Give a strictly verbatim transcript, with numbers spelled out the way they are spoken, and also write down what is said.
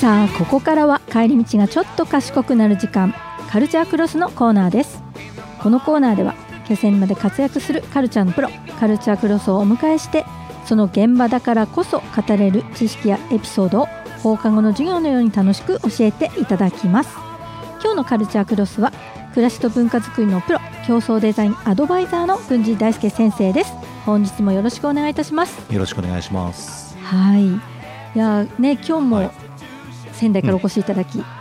さあここからは帰り道がちょっと賢くなる時間、カルチャークロスのコーナーです。このコーナーでは気仙沼で活躍するカルチャーのプロ、カルチャークロスをお迎えして、その現場だからこそ語れる知識やエピソードを放課後の授業のように楽しく教えていただきます。今日のカルチャークロスは暮らしと文化づくりのプロ、競争デザインアドバイザーの郡司大輔先生です。本日もよろしくお願いいたします。 よろしくお願いします。 はい、いやね、今日も仙台からお越しいただき、はい、